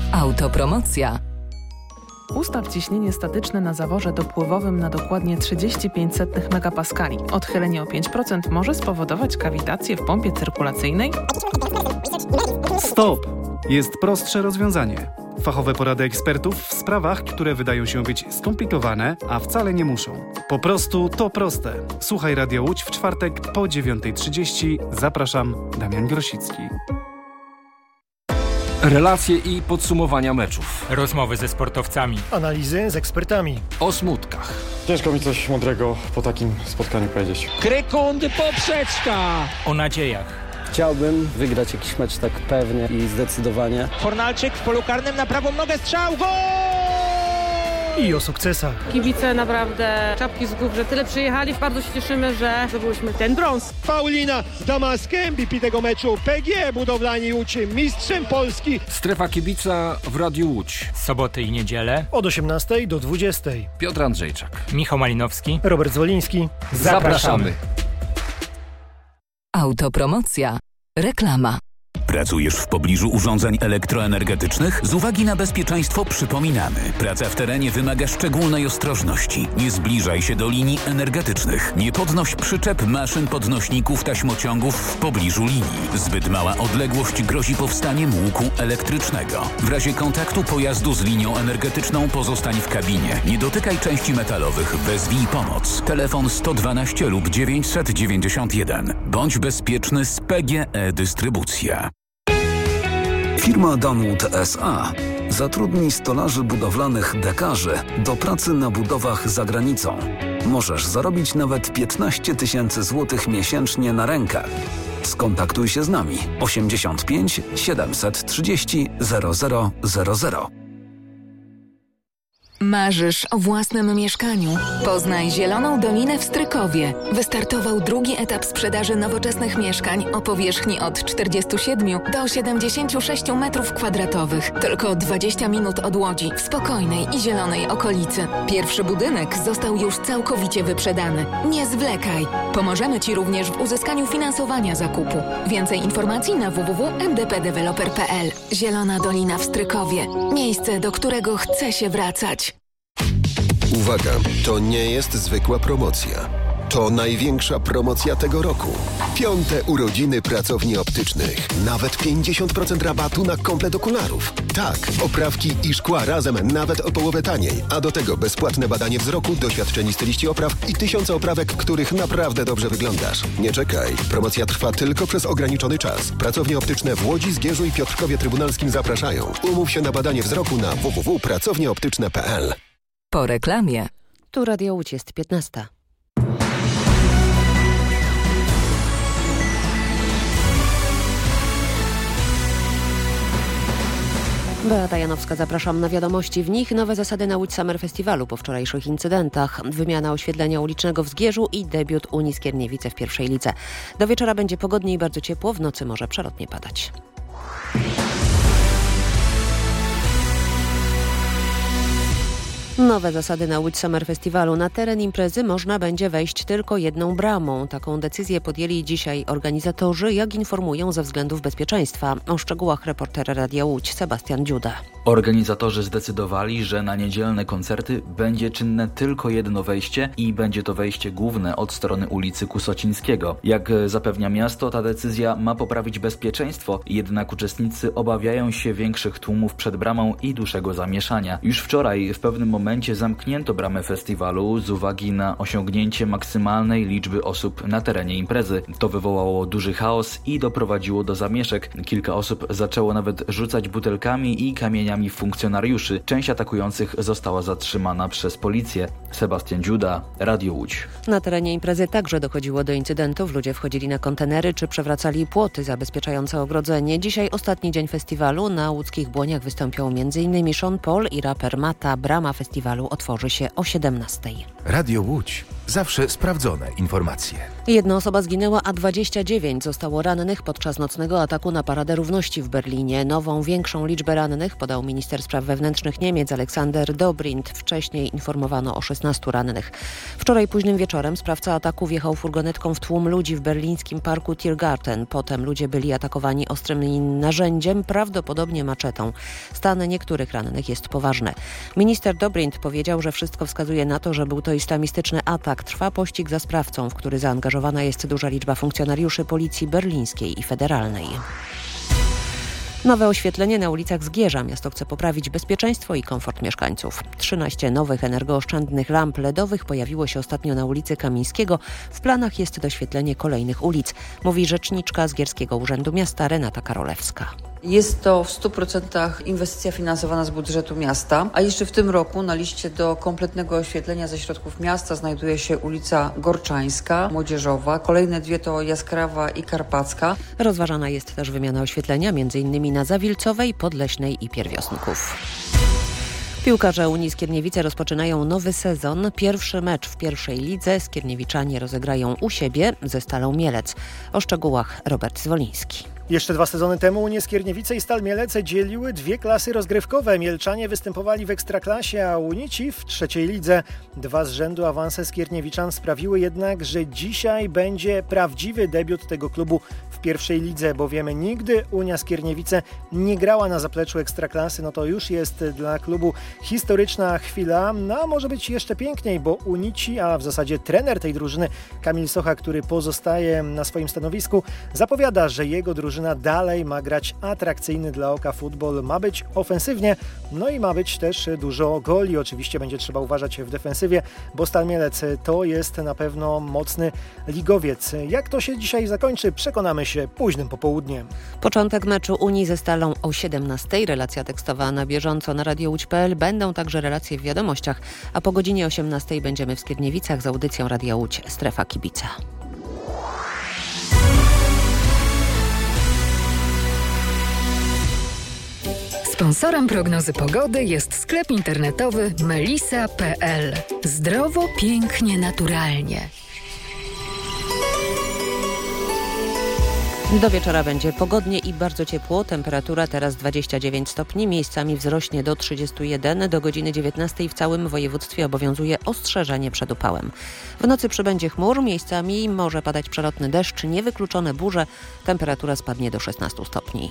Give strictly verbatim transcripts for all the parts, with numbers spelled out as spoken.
Autopromocja. Ustaw ciśnienie statyczne na zaworze dopływowym na dokładnie trzydzieści pięć setnych megapaskali. Odchylenie o pięć procent może spowodować kawitację w pompie cyrkulacyjnej. Stop! Jest prostsze rozwiązanie. Fachowe porady ekspertów w sprawach, które wydają się być skomplikowane, a wcale nie muszą. Po prostu to proste. Słuchaj Radio Łódź w czwartek po dziewiątej trzydzieści. Zapraszam, Damian Grosicki. Relacje i podsumowania meczów. Rozmowy ze sportowcami. Analizy z ekspertami. O smutkach. Ciężko mi coś mądrego po takim spotkaniu powiedzieć. Krykundy poprzeczka. O nadziejach. Chciałbym wygrać jakiś mecz tak pewnie i zdecydowanie. Fornalczyk w polu karnym na prawą nogę, strzał, gol! I o sukcesach. Kibice naprawdę czapki z głów, że tyle przyjechali. Bardzo się cieszymy, że zdobyliśmy ten brąz. Paulina Damaska, M V P tego meczu. P G Budowlani Łódź, mistrzem Polski. Strefa kibica w Radiu Łódź. Soboty i niedzielę. Od osiemnastej do dwudziestej. Piotr Andrzejczak. Michał Malinowski. Robert Zwoliński. Zapraszamy. Autopromocja. Reklama. Pracujesz w pobliżu urządzeń elektroenergetycznych? Z uwagi na bezpieczeństwo przypominamy. Praca w terenie wymaga szczególnej ostrożności. Nie zbliżaj się do linii energetycznych. Nie podnoś przyczep, maszyn, podnośników, taśmociągów w pobliżu linii. Zbyt mała odległość grozi powstaniem łuku elektrycznego. W razie kontaktu pojazdu z linią energetyczną pozostań w kabinie. Nie dotykaj części metalowych. Wezwij pomoc. Telefon sto dwanaście lub dziewięćset dziewięćdziesiąt jeden. Bądź bezpieczny z P G E Dystrybucja. Firma Dunwood S A zatrudni stolarzy budowlanych dekarzy do pracy na budowach za granicą. Możesz zarobić nawet piętnaście tysięcy złotych miesięcznie na rękę. Skontaktuj się z nami osiemdziesiąt pięć siedemset trzydzieści zero zero zero zero. Marzysz o własnym mieszkaniu? Poznaj Zieloną Dolinę w Strykowie. Wystartował drugi etap sprzedaży nowoczesnych mieszkań o powierzchni od czterdziestu siedmiu do siedemdziesięciu sześciu metrów kwadratowych. Tylko dwadzieścia minut od Łodzi, w spokojnej i zielonej okolicy. Pierwszy budynek został już całkowicie wyprzedany. Nie zwlekaj. Pomożemy Ci również w uzyskaniu finansowania zakupu. Więcej informacji na w w w kropka m d p developer kropka p l. Zielona Dolina w Strykowie. Miejsce, do którego chce się wracać. Uwaga, to nie jest zwykła promocja. To największa promocja tego roku. Piąte urodziny pracowni optycznych. Nawet pięćdziesiąt procent rabatu na komplet okularów. Tak, oprawki i szkła razem nawet o połowę taniej. A do tego bezpłatne badanie wzroku, doświadczeni styliści opraw i tysiące oprawek, których naprawdę dobrze wyglądasz. Nie czekaj. Promocja trwa tylko przez ograniczony czas. Pracownie optyczne w Łodzi, Zgierzu i Piotrkowie Trybunalskim zapraszają. Umów się na badanie wzroku na w w w kropka pracownie optyczne kropka p l. Po reklamie. Tu Radio Łódź, jest piętnasta. Beata Janowska, zapraszam na wiadomości. W nich nowe zasady na Łódź Summer Festiwalu po wczorajszych incydentach, wymiana oświetlenia ulicznego w Zgierzu i debiut Unii Skierniewice w pierwszej lidze. Do wieczora będzie pogodnie i bardzo ciepło, w nocy może przelotnie padać. Nowe zasady na Łódź Summer Festiwalu. Na teren imprezy można będzie wejść tylko jedną bramą. Taką decyzję podjęli dzisiaj organizatorzy, jak informują ze względów bezpieczeństwa. O szczegółach reporter Radia Łódź Sebastian Dziuda. Organizatorzy zdecydowali, że na niedzielne koncerty będzie czynne tylko jedno wejście i będzie to wejście główne od strony ulicy Kusocińskiego. Jak zapewnia miasto, ta decyzja ma poprawić bezpieczeństwo, jednak uczestnicy obawiają się większych tłumów przed bramą i dłuższego zamieszania. Już wczoraj w pewnym momencie zamknięto bramę festiwalu z uwagi na osiągnięcie maksymalnej liczby osób na terenie imprezy. To wywołało duży chaos i doprowadziło do zamieszek. Kilka osób zaczęło nawet rzucać butelkami i kamieniami funkcjonariuszy. Część atakujących została zatrzymana przez policję. Sebastian Dziuda, Radio Łódź. Na terenie imprezy także dochodziło do incydentów. Ludzie wchodzili na kontenery czy przewracali płoty zabezpieczające ogrodzenie. Dzisiaj ostatni dzień festiwalu. Na łódzkich Błoniach wystąpią m.in. Sean Paul i raper Mata. Brama festiwalu otworzy się o siedemnastej. Radio Łódź. Zawsze sprawdzone informacje. Jedna osoba zginęła, a dwadzieścia dziewięć zostało rannych podczas nocnego ataku na Paradę Równości w Berlinie. Nową, większą liczbę rannych podał minister spraw wewnętrznych Niemiec Aleksander Dobrindt. Wcześniej informowano o szesnastu rannych. Wczoraj późnym wieczorem sprawca ataku wjechał furgonetką w tłum ludzi w berlińskim parku Tiergarten. Potem ludzie byli atakowani ostrym narzędziem, prawdopodobnie maczetą. Stan niektórych rannych jest poważny. Minister Dobrindt powiedział, że wszystko wskazuje na to, że był to islamistyczny atak. Trwa pościg za sprawcą, w który zaangażowana jest duża liczba funkcjonariuszy policji berlińskiej i federalnej. Nowe oświetlenie na ulicach Zgierza. Miasto chce poprawić bezpieczeństwo i komfort mieszkańców. trzynaście nowych energooszczędnych lamp ledowych pojawiło się ostatnio na ulicy Kamińskiego. W planach jest doświetlenie kolejnych ulic, mówi rzeczniczka Zgierskiego Urzędu Miasta Renata Karolewska. Jest to w stu procentach inwestycja finansowana z budżetu miasta, a jeszcze w tym roku na liście do kompletnego oświetlenia ze środków miasta znajduje się ulica Gorczańska, Młodzieżowa, kolejne dwie to Jaskrawa i Karpacka. Rozważana jest też wymiana oświetlenia m.in. na Zawilcowej, Podleśnej i Pierwiosnków. Piłkarze Unii Skierniewice rozpoczynają nowy sezon. Pierwszy mecz w pierwszej lidze skierniewiczanie rozegrają u siebie ze Stalą Mielec. O szczegółach Robert Zwoliński. Jeszcze dwa sezony temu Unię Skierniewice i Stal Mielec dzieliły dwie klasy rozgrywkowe. Mielczanie występowali w Ekstraklasie, a Unici w trzeciej lidze. Dwa z rzędu awanse Skierniewiczan sprawiły jednak, że dzisiaj będzie prawdziwy debiut tego klubu w pierwszej lidze, bo wiemy, nigdy Unia Skierniewice nie grała na zapleczu Ekstraklasy. No to już jest dla klubu historyczna chwila, no a może być jeszcze piękniej, bo Unici, a w zasadzie trener tej drużyny Kamil Socha, który pozostaje na swoim stanowisku, zapowiada, że jego drużyna dalej ma grać atrakcyjny dla oka futbol, ma być ofensywnie, no i ma być też dużo goli. Oczywiście będzie trzeba uważać w defensywie, bo Stal Mielec to jest na pewno mocny ligowiec. Jak to się dzisiaj zakończy, przekonamy się późnym popołudniem. Początek meczu Unii ze Stalą o siedemnastej. Relacja tekstowa na bieżąco na radio łódź kropka p l. Będą także relacje w wiadomościach, a po godzinie osiemnastej będziemy w Skierniewicach z audycją Radia Łódź Strefa Kibica. Sponsorem prognozy pogody jest sklep internetowy melisa kropka p l. Zdrowo, pięknie, naturalnie. Do wieczora będzie pogodnie i bardzo ciepło. Temperatura teraz dwadzieścia dziewięć stopni, miejscami wzrośnie do trzydziestu jeden. Do godziny dziewiętnastej w całym województwie obowiązuje ostrzeżenie przed upałem. W nocy przybędzie chmur, miejscami może padać przelotny deszcz, niewykluczone burze. Temperatura spadnie do szesnastu stopni.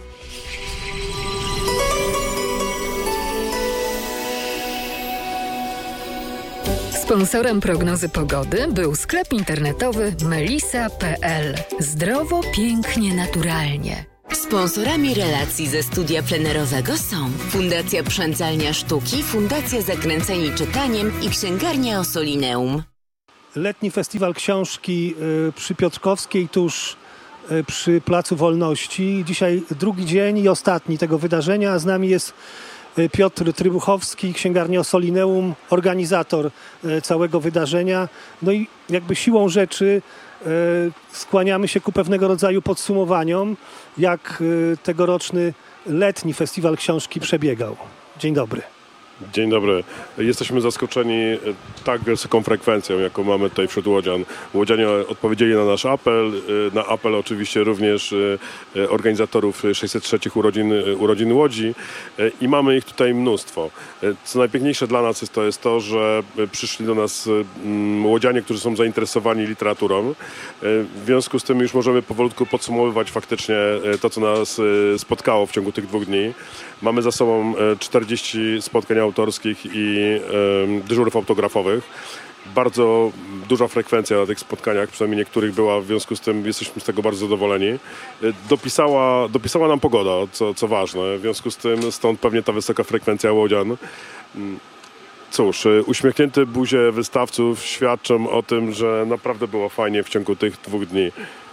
Sponsorem prognozy pogody był sklep internetowy melisa kropka p l. Zdrowo, pięknie, naturalnie. Sponsorami relacji ze studia plenerowego są Fundacja Przędzalnia Sztuki, Fundacja Zakręceni Czytaniem i Księgarnia Ossolineum. Letni Festiwal Książki przy Piotrkowskiej, tuż przy Placu Wolności. Dzisiaj drugi dzień i ostatni tego wydarzenia. Z nami jest Piotr Trybuchowski, Księgarnia Ossolineum, organizator całego wydarzenia. No i jakby siłą rzeczy skłaniamy się ku pewnego rodzaju podsumowaniom, jak tegoroczny letni Festiwal Książki przebiegał. Dzień dobry. Dzień dobry. Jesteśmy zaskoczeni tak wysoką frekwencją, jaką mamy tutaj wśród łodzian. Łodzianie odpowiedzieli na nasz apel, na apel oczywiście również organizatorów sześćset trzech urodzin, urodzin Łodzi i mamy ich tutaj mnóstwo. Co najpiękniejsze dla nas jest to, jest to, że przyszli do nas łodzianie, którzy są zainteresowani literaturą. W związku z tym już możemy powolutku podsumowywać faktycznie to, co nas spotkało w ciągu tych dwóch dni. Mamy za sobą czterdzieści spotkań autorskich i y, dyżurów autografowych. Bardzo duża frekwencja na tych spotkaniach, przynajmniej niektórych była, w związku z tym jesteśmy z tego bardzo zadowoleni. Dopisała, dopisała nam pogoda, co, co ważne, w związku z tym stąd pewnie ta wysoka frekwencja łodzian. Cóż, uśmiechnięte buzie wystawców świadczą o tym, że naprawdę było fajnie w ciągu tych dwóch dni.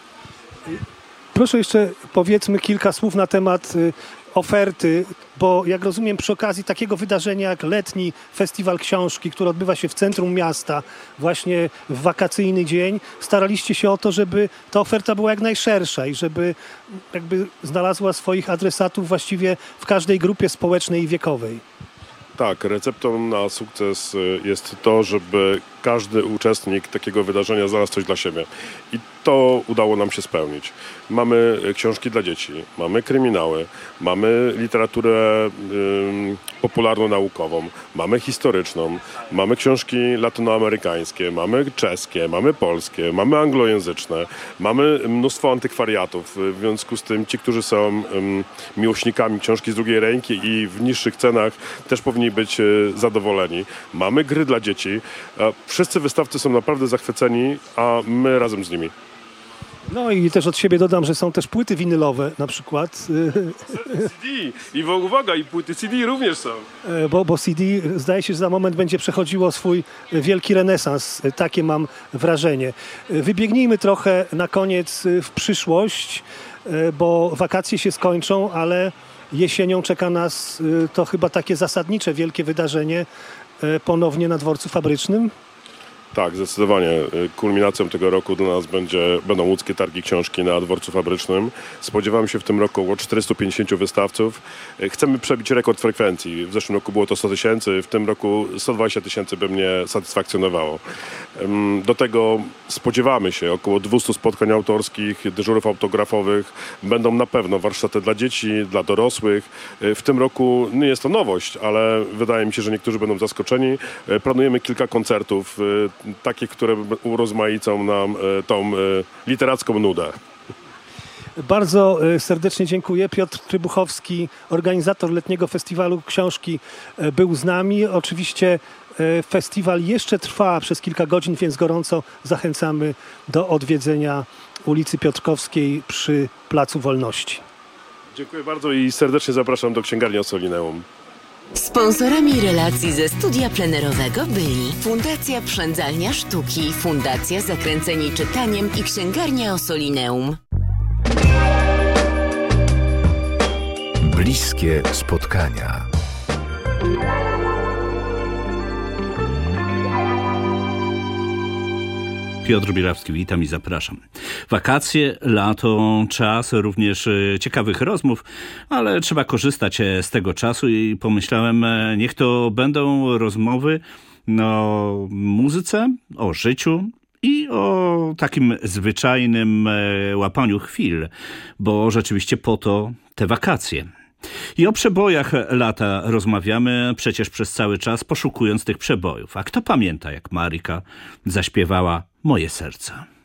Proszę jeszcze powiedzmy kilka słów na temat oferty, bo jak rozumiem przy okazji takiego wydarzenia jak letni Festiwal Książki, który odbywa się w centrum miasta właśnie w wakacyjny dzień, staraliście się o to, żeby ta oferta była jak najszersza i żeby jakby znalazła swoich adresatów właściwie w każdej grupie społecznej i wiekowej. Tak, receptą na sukces jest to, żeby każdy uczestnik takiego wydarzenia znalazł coś dla siebie. I to udało nam się spełnić. Mamy książki dla dzieci, mamy kryminały, mamy literaturę y, popularno-naukową, mamy historyczną, mamy książki latynoamerykańskie, mamy czeskie, mamy polskie, mamy anglojęzyczne, mamy mnóstwo antykwariatów. W związku z tym ci, którzy są y, miłośnikami książki z drugiej ręki i w niższych cenach też powinni być y, zadowoleni. Mamy gry dla dzieci. Wszyscy wystawcy są naprawdę zachwyceni, a my razem z nimi. No i też od siebie dodam, że są też płyty winylowe na przykład. C D. I uwaga, i płyty C D również są. Bo, bo C D zdaje się, że za moment będzie przechodziło swój wielki renesans. Takie mam wrażenie. Wybiegnijmy trochę na koniec w przyszłość, bo wakacje się skończą, ale jesienią czeka nas to chyba takie zasadnicze wielkie wydarzenie ponownie na dworcu fabrycznym. Tak, zdecydowanie. Kulminacją tego roku dla nas będzie, będą łódzkie targi książki na dworcu fabrycznym. Spodziewamy się w tym roku około czterystu pięćdziesięciu wystawców. Chcemy przebić rekord frekwencji. W zeszłym roku było to sto tysięcy, w tym roku sto dwadzieścia tysięcy by mnie satysfakcjonowało. Do tego spodziewamy się około dwustu spotkań autorskich, dyżurów autografowych. Będą na pewno warsztaty dla dzieci, dla dorosłych. W tym roku nie jest to nowość, ale wydaje mi się, że niektórzy będą zaskoczeni. Planujemy kilka koncertów, takich, które urozmaicą nam tą literacką nudę. Bardzo serdecznie dziękuję. Piotr Trybuchowski, organizator letniego festiwalu książki, był z nami. Oczywiście festiwal jeszcze trwa przez kilka godzin, więc gorąco zachęcamy do odwiedzenia ulicy Piotrkowskiej przy Placu Wolności. Dziękuję bardzo i serdecznie zapraszam do księgarni Ossolineum. Sponsorami relacji ze studia plenerowego byli Fundacja Przędzalnia Sztuki, Fundacja Zakręceni Czytaniem i Księgarnia Ossolineum. Bliskie spotkania. Piotr Bielawski, witam i zapraszam. Wakacje, lato, czas również ciekawych rozmów, ale trzeba korzystać z tego czasu i pomyślałem, niech to będą rozmowy o muzyce, o życiu i o takim zwyczajnym łapaniu chwil, bo rzeczywiście po to te wakacje. I o przebojach lata rozmawiamy przecież przez cały czas, poszukując tych przebojów. A kto pamięta, jak Maryka zaśpiewała Moje serce?